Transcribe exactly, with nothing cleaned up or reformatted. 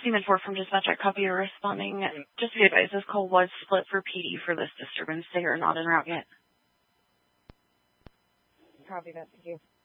Seaman four from Dispatch at copy or responding. Just be advised, this call was split for P D for this disturbance. They are not en route yet. Copy that. Thank you.